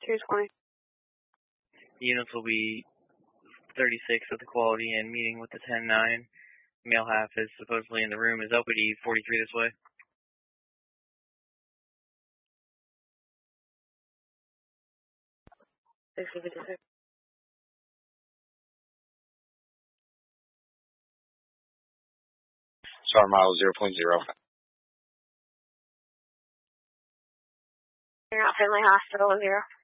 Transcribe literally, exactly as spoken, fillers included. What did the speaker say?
two twenty. Units will be thirty-six at the quality and meeting with the ten nine. Male half is supposedly in the room. Is L P D forty-three this way? six fifty-six. Star mile zero point zero. You're not Finley Hospital, zero.